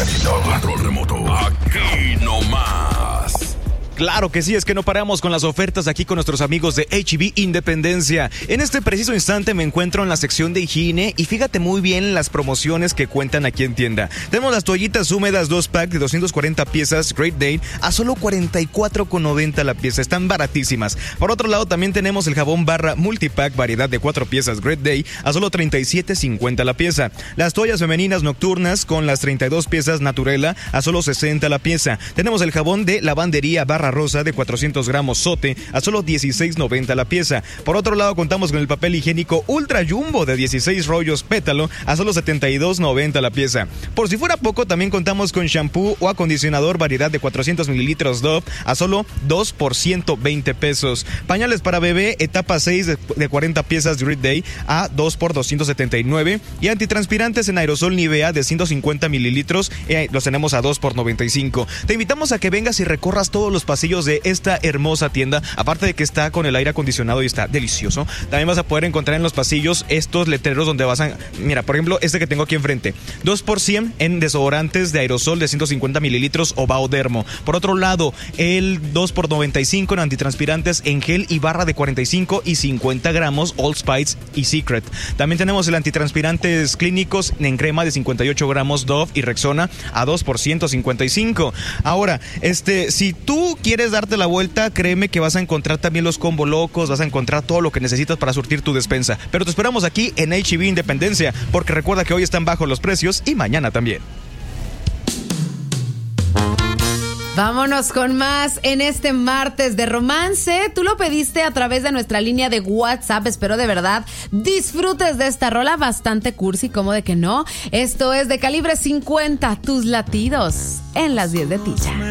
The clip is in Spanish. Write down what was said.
Angelito. Control remoto. Aquí nomás. Claro que sí, es que no paramos con las ofertas aquí con nuestros amigos de H-E-B Independencia. En este preciso instante me encuentro en la sección de higiene y fíjate muy bien las promociones que cuentan aquí en tienda. Tenemos las toallitas húmedas 2-pack de 240 piezas Great Dane a solo $44.90 la pieza. Están baratísimas. Por otro lado, también tenemos el jabón barra multipack variedad de 4 piezas Great Day a solo $37.50 la pieza. Las toallas femeninas nocturnas con las 32 piezas Naturela a solo $60 la pieza. Tenemos el jabón de lavandería barra rosa de 400 gramos Sote a solo $16.90 la pieza. Por otro lado, contamos con el papel higiénico Ultra Jumbo de 16 rollos Pétalo a solo $72.90 la pieza. Por si fuera poco, también contamos con shampoo o acondicionador variedad de 400 mililitros Dove a solo 2 por $120. Pañales para bebé etapa 6 de 40 piezas Great Day a 2 por $279. Y antitranspirantes en aerosol Nivea de 150 mililitros los tenemos a 2 por $95. Te invitamos a que vengas y recorras todos los pasillos de esta hermosa tienda. Aparte de que está con el aire acondicionado y está delicioso, también vas a poder encontrar en los pasillos estos letreros donde vas a... Mira, por ejemplo, este que tengo aquí enfrente. 2 por 100 en desodorantes de aerosol de 150 mililitros o Baodermo. Por otro lado, el 2 por $95 en antitranspirantes en gel y barra de 45 y 50 gramos Old Spice y Secret. También tenemos el antitranspirantes clínicos en crema de 58 gramos Dove y Rexona a 2 por $155. Ahora, si tú quieres darte la vuelta, créeme que vas a encontrar también los combo locos, vas a encontrar todo lo que necesitas para surtir tu despensa. Pero te esperamos aquí en H-E-B Independencia, porque recuerda que hoy están bajos los precios y mañana también. Vámonos con más en este martes de romance. Tú lo pediste a través de nuestra línea de WhatsApp. Espero de verdad disfrutes de esta rola bastante cursi, como de que no. Esto es de Calibre 50, tus latidos en las 10 de Tilla.